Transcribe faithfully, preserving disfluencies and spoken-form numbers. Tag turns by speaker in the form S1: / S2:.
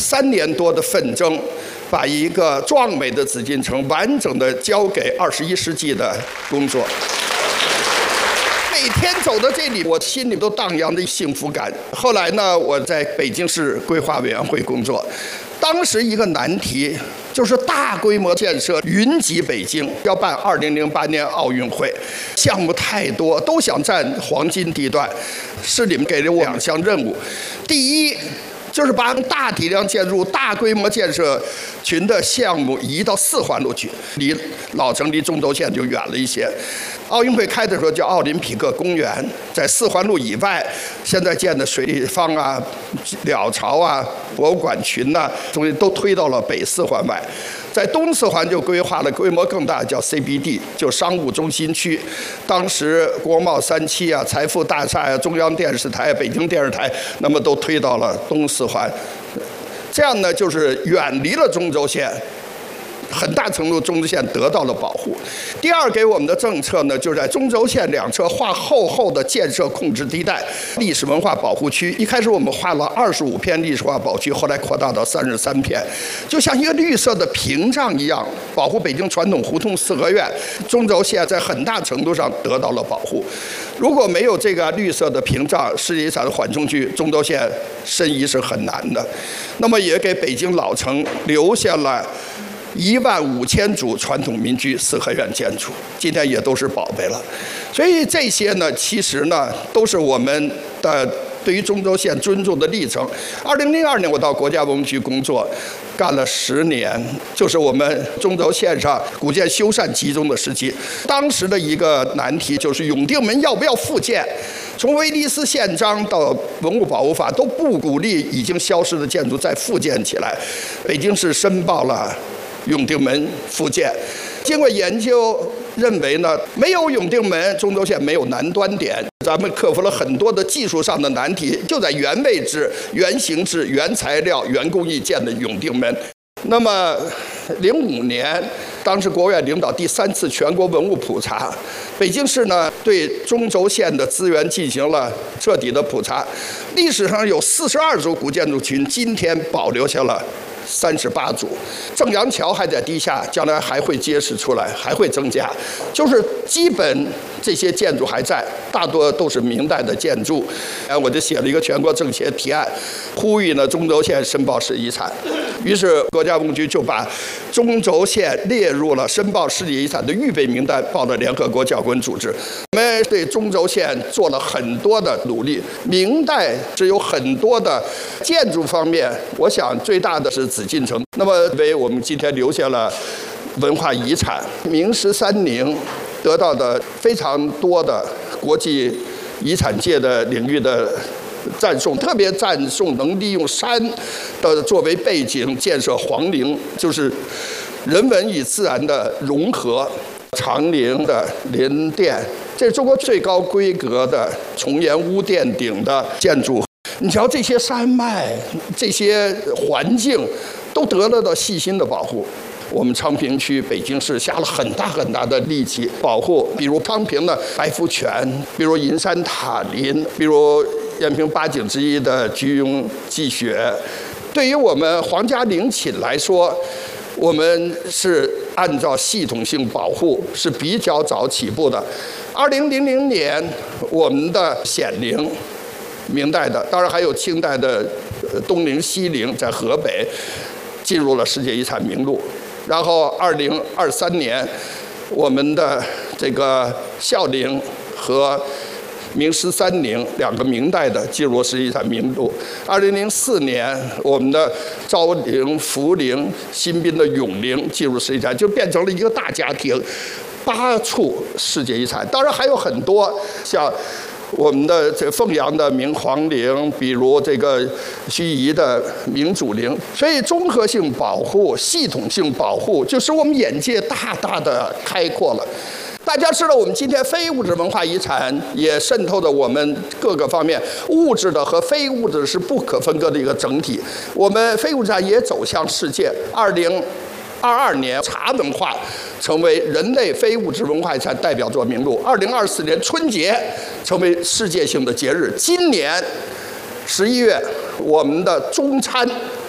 S1: 三年多的奋争，把一个壮美的紫禁城完整的交给二十一世纪的工作。每天走到这里，我心里都荡漾着幸福感。后来呢，我在北京市规划委员会工作，当时一个难题就是大规模建设云集北京，要办二零零八年奥运会，项目太多，都想占黄金地段。市里面给了我两项任务，第一，就是把大体量建筑、大规模建设群的项目移到四环路去，离老城、离中轴线就远了一些。奥运会开的时候叫奥林匹克公园，在四环路以外，现在建的水立方啊、鸟巢啊、博物馆群呐、啊，东西都推到了北四环外。在东四环就规划了规模更大，叫 C B D， 就商务中心区。当时国贸三期啊、财富大厦呀、啊、中央电视台、北京电视台，那么都推到了东四环。这样呢，就是远离了中轴线。很大程度中轴线得到了保护。第二，给我们的政策呢，就是在中轴线两侧画厚厚的建设控制地带、历史文化保护区。一开始我们画了二十五片历史文化保护区，后来扩大到三十三片，就像一个绿色的屏障一样，保护北京传统胡同四合院。中轴线在很大程度上得到了保护。如果没有这个绿色的屏障，世界遗产的缓冲区，中轴线申遗是很难的。那么也给北京老城留下了一万五千组传统民居四合院建筑，今天也都是宝贝了。所以这些呢，其实呢，都是我们的对于中轴线尊重的历程。二零零二年，我到国家文物局工作，干了十年，就是我们中轴线上古建修缮集中的时期。当时的一个难题就是永定门要不要复建？从威尼斯宪章到文物保护法都不鼓励已经消失的建筑再复建起来。北京市申报了永定门复建，经过研究认为呢，没有永定门，中轴线没有南端点。咱们克服了很多的技术上的难题，就在原位置、原形制、原材料、原工艺建的永定门。那么，零五年，当时国务院领导第三次全国文物普查，北京市呢对中轴线的资源进行了彻底的普查，历史上有四十二组古建筑群，今天保留下了三十八组。正阳桥还在地下，将来还会揭示出来，还会增加。就是基本这些建筑还在，大多都是明代的建筑。哎，我就写了一个全国政协提案，呼吁呢中轴线申报世界遗产。于是国家文物局就把中轴线列入了申报世界遗产的预备名单，报了联合国教科文组织。我们对中轴线做了很多的努力。明代是有很多的建筑方面，我想最大的是紫禁城。那么为我们今天留下了文化遗产。明十三陵得到的非常多的国际遗产界的领域的赞颂，特别赞颂能利用山的作为背景建设皇陵，就是人文与自然的融合。长陵的陵殿，这是中国最高规格的重檐屋殿顶的建筑。你瞧这些山脉，这些环境，都得了到细心的保护。我们昌平区北京市下了很大很大的力气保护，比如昌平的白福泉，比如银山塔林，比如延平八景之一的居庸积雪。对于我们皇家陵寝来说，我们是按照系统性保护是比较早起步的。二零零零年，我们的显陵，明代的，当然还有清代的东陵、西陵，在河北进入了世界遗产名录。然后二零二三年，我们的这个孝陵和明十三陵两个明代的进入世界遗产名录。二零零四年，我们的昭陵、福陵、新宾的永陵进入世界遗产，就变成了一个大家庭，八处世界遗产。当然还有很多像我们的这个凤阳的明皇陵，比如这个盱眙的明祖陵。所以综合性保护、系统性保护，就使我们眼界大大的开阔了。大家知道，我们今天非物质文化遗产也渗透的我们各个方面，物质的和非物质是不可分割的一个整体。我们非物质遗产也走向世界。二零二二年，茶文化成为人类非物质文化遗产代表作名录。二零二四年春节成为世界性的节日。今年十一月，我们的中餐